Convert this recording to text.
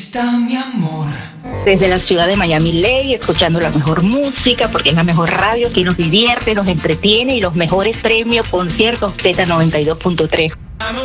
está mi amor? Desde la ciudad de Miami Ley, escuchando la mejor música, porque es la mejor radio que nos divierte, nos entretiene y los mejores premios, conciertos, Z92.3.